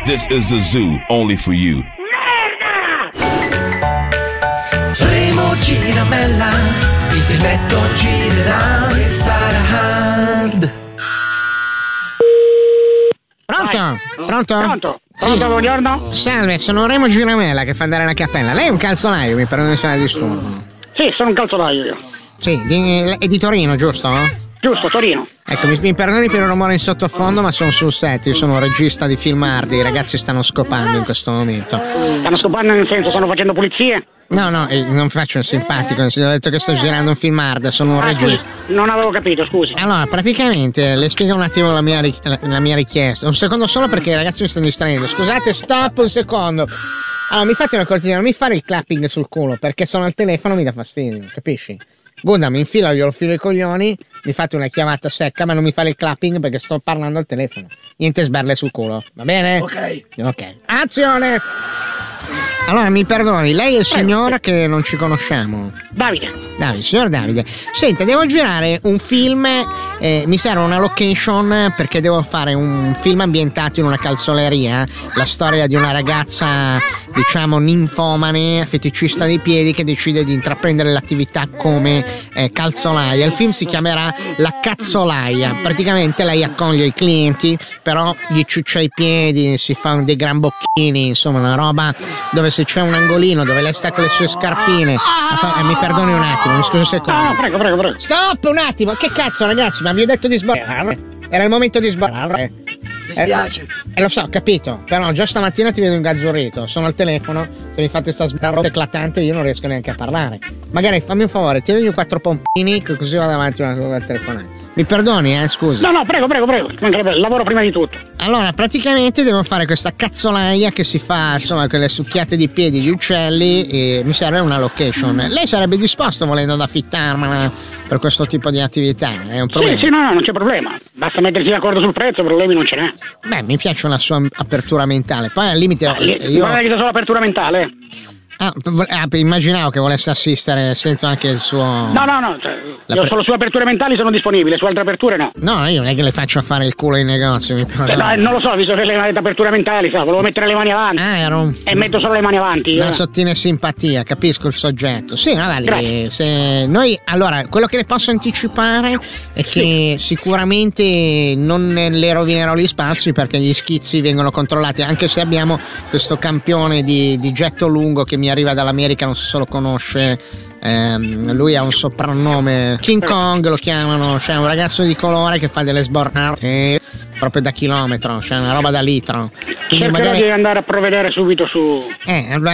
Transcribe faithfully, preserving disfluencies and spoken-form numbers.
This is the zoo, only for you. Remo Giramella, il filmetto girerà e sarà hard. Pronto? Pronto? Pronto? Sì. Pronto, buongiorno? Salve, sono Remo Giramella che fa andare la cappella. Lei è un calzolaio, mi perdoni se la disturbo. Sì, sono un calzolaio io. Sì, di, è di Torino, giusto? Giusto, Torino. Ecco, mi, mi perdoni per il rumore in sottofondo, ma sono sul set, io sono un regista di film hard, i ragazzi stanno scopando in questo momento. Stanno scopando nel senso, stanno facendo pulizie? No, no, eh, non faccio il simpatico, ho detto che sto girando un film hard, sono un Ah, regista. scusi, non avevo capito, scusi. Allora, praticamente, le spiego un attimo la mia, ri- la, la mia richiesta. Un secondo solo perché i ragazzi mi stanno distraendo. Scusate, stop un secondo. Allora, mi fate una cortesia, non mi fare il clapping sul culo, perché sono al telefono mi dà fastidio, capisci? Gunda, mi infilo, glielo filo i coglioni, mi fate una chiamata secca, ma non mi fare il clapping perché sto parlando al telefono. Niente sberle sul culo, va bene? Ok. Ok. Azione! Allora, mi perdoni, lei è il signor che non ci conosciamo. Davide. Davide, signor Davide. Senta, devo girare un film, eh, mi serve una location perché devo fare un film ambientato in una calzoleria, la storia di una ragazza, diciamo, ninfomane, feticista dei piedi che decide di intraprendere l'attività come eh, calzolaia. Il film si chiamerà La Cazzolaia. Praticamente lei accoglie i clienti, però gli ciuccia i piedi, si fa dei gran bocchini, insomma, una roba dove se c'è un angolino dove lei sta con le sue scarpine. Eh, mi perdoni un attimo, mi scusi un secondo. No, no, prego, prego, prego. Stop un attimo, che cazzo ragazzi, ma vi ho detto di sborrare. Era il momento di sborrare. Mi spiace. Eh, lo so, capito, però già stamattina ti vedo ingazzurrito, sono al telefono, se mi fate sta sbarrota eclatante io non riesco neanche a parlare. Magari fammi un favore, tiragli quattro pompini così vado avanti una cosa al telefonare. Mi perdoni, eh, scusa. No, no, prego, prego, prego. Lavoro prima di tutto. Allora, praticamente devo fare questa cazzolaia che si fa, insomma, con le succhiate di piedi di uccelli e mi serve una location. Lei sarebbe disposto, volendo, ad affittarmela per questo tipo di attività? È un problema? Sì, sì, no, no, non c'è problema. Basta mettersi d'accordo sul prezzo, problemi non ce n'è. Beh, mi piace una sua apertura mentale. Poi al limite Ah, io... io... Guarda che da solo apertura mentale. Ah, ah, immaginavo che volesse assistere, sento anche il suo... No, no, no, cioè, La io pre- solo su aperture mentali sono disponibile, su altre aperture no. No, io non è che le faccio fare il culo ai negozi, mi Eh, no, non lo so, visto che le avete aperture mentali, sa, volevo mettere le mani avanti. Ah, era un... E metto solo le mani avanti. Una eh. sottile simpatia, capisco il soggetto. Sì, magari Grazie. se noi allora quello che le posso anticipare è che sicuramente non le rovinerò gli spazi perché gli schizzi vengono controllati, anche se abbiamo questo campione di, di getto lungo che mi arriva dall'America, non so se lo conosce. Ehm, lui ha un soprannome, King Kong lo chiamano, cioè un ragazzo di colore che fa delle sbornate proprio da chilometro, cioè una roba da litro. Quindi Cercherò magari di andare a provvedere subito su... eh,